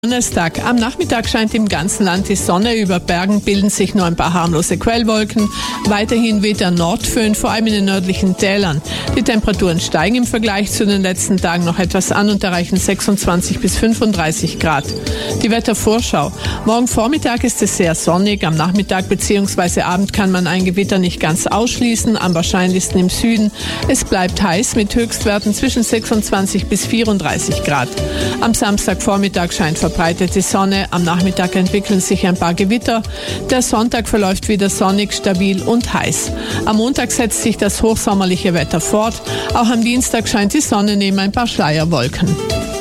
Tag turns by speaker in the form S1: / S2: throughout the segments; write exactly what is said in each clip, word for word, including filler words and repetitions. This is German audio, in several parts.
S1: Donnerstag. Am Nachmittag scheint im ganzen Land die Sonne. Über Bergen bilden sich nur ein paar harmlose Quellwolken. Weiterhin weht der Nordföhn, vor allem in den nördlichen Tälern. Die Temperaturen steigen im Vergleich zu den letzten Tagen noch etwas an und erreichen sechsundzwanzig bis fünfunddreißig Grad. Die Wettervorschau. Morgen Vormittag ist es sehr sonnig. Am Nachmittag bzw. Abend kann man ein Gewitter nicht ganz ausschließen. Am wahrscheinlichsten im Süden. Es bleibt heiß mit Höchstwerten zwischen sechsundzwanzig bis vierunddreißig Grad. Am Samstagvormittag scheint verbreitet die Sonne. Am Nachmittag entwickeln sich ein paar Gewitter. Der Sonntag verläuft wieder sonnig, stabil und heiß. Am Montag setzt sich das hochsommerliche Wetter fort. Auch am Dienstag scheint die Sonne neben ein paar Schleierwolken.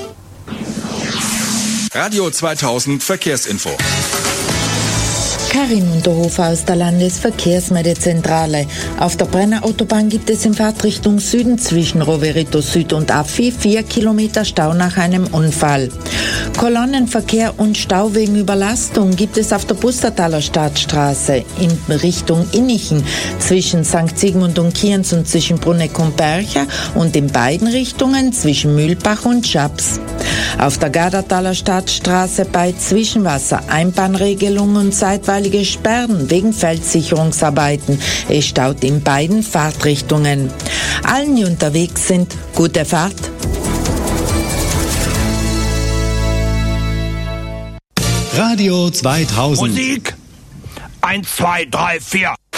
S2: Radio zweitausend Verkehrsinfo.
S3: Karin Unterhofer aus der Landesverkehrsmeldezentrale. Auf der Brenner Autobahn gibt es in Fahrtrichtung Süden zwischen Roverito Süd und Affi vier Kilometer Stau nach einem Unfall. Kolonnenverkehr und Stau wegen Überlastung gibt es auf der Pustertaler Stadtstraße in Richtung Innichen zwischen Sankt Sigmund und Kienz und zwischen Bruneck und Bercher und in beiden Richtungen zwischen Mühlbach und Schaps. Auf der Gardertaler Stadtstraße bei Zwischenwasser Einbahnregelung und zeitweilige Sperren wegen Feldsicherungsarbeiten. Es staut in beiden Fahrtrichtungen. Allen, die unterwegs sind, gute Fahrt.
S4: Radio zweitausend.
S5: Musik eins, zwei, drei, vier.